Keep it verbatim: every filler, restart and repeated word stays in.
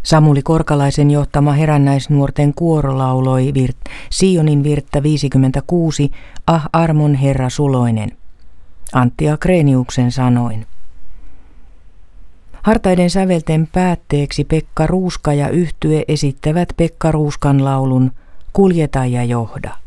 Samuli Korkalaisen johtama herännäisnuorten kuoro lauloi virt, Sionin virttä viisikymmentäkuusi, Ah armon Herra suloinen. Antti Agreniuksen sanoin. Hartaiden sävelten päätteeksi Pekka Ruuska ja yhtye esittävät Pekka Ruuskan laulun Kuljeta ja johda.